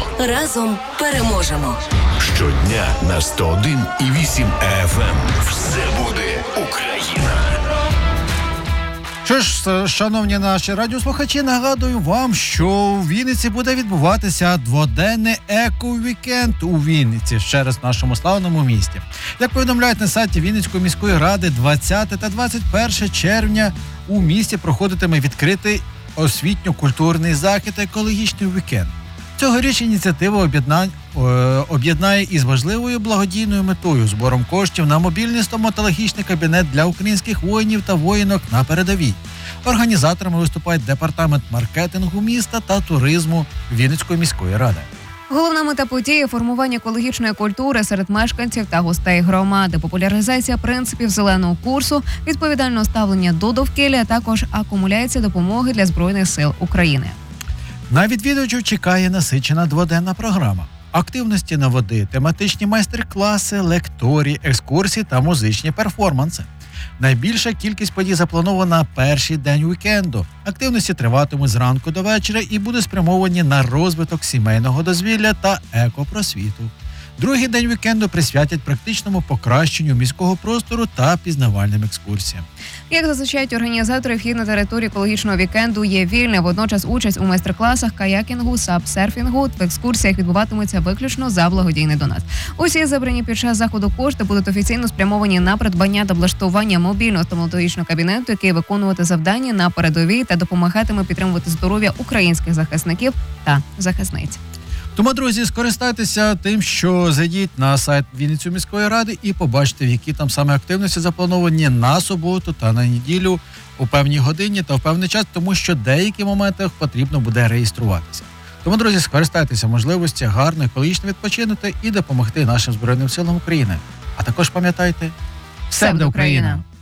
Разом переможемо. Щодня на 101,8 FM. Все буде Україна. Що ж, шановні наші радіослухачі, нагадую вам, що у Вінниці буде відбуватися дводенний еко-вікенд у Вінниці, ще раз в нашому славному місті. Як повідомляють на сайті Вінницької міської ради, 20 та 21 червня у місті проходитиме відкритий освітньо-культурний захід «Екологічний вікенд». Цьогоріч ініціатива об'єднає із важливою благодійною метою – збором коштів на мобільний стоматологічний кабінет для українських воїнів та воїнок на передовій. Організаторами виступають департамент маркетингу міста та туризму Вінницької міської ради. Головна мета події – формування екологічної культури серед мешканців та гостей громади, популяризація принципів зеленого курсу, відповідального ставлення до довкілля, а також акумуляція допомоги для Збройних сил України. На відвідувачів чекає насичена дводенна програма. Активності на води, тематичні майстер-класи, лекторії, екскурсії та музичні перформанси. Найбільша кількість подій запланована на перший день вікенду. Активності триватимуть зранку до вечора і будуть спрямовані на розвиток сімейного дозвілля та екопросвіту. Другий день вікенду присвятять практичному покращенню міського простору та пізнавальним екскурсіям. Як зазначають організатори, вхід на територію екологічного вікенду є вільним. Водночас участь у майстер-класах, каякінгу, сапсерфінгу та екскурсіях відбуватиметься виключно за благодійний донат. Усі забрані під час заходу кошти будуть офіційно спрямовані на придбання та облаштування мобільного стоматологічного кабінету, який виконувати завдання на передовій та допомагатиме підтримувати здоров'я українських захисників та захисниць. Тому, друзі, скористайтеся тим, що зайдіть на сайт Вінницької міської ради і побачите, в які там саме активності заплановані на суботу та на неділю у певній годині та в певний час, тому що в деяких моментах потрібно буде реєструватися. Тому, друзі, скористайтеся можливості гарно екологічно відпочинути і допомогти нашим Збройним силам України. А також пам'ятайте, все буде Україна!